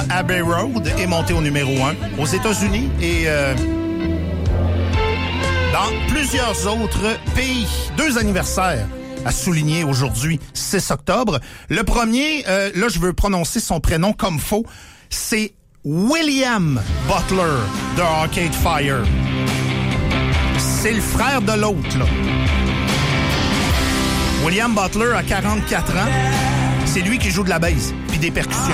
Abbey Road est monté au numéro 1 aux États-Unis et dans plusieurs autres pays. 2 anniversaires à souligner aujourd'hui, 6 octobre. Le premier, là, je veux prononcer son prénom comme faux, c'est William Butler de Arcade Fire. C'est le frère de l'autre, là. William Butler a 44 ans. C'est lui qui joue de la bass puis des percussions.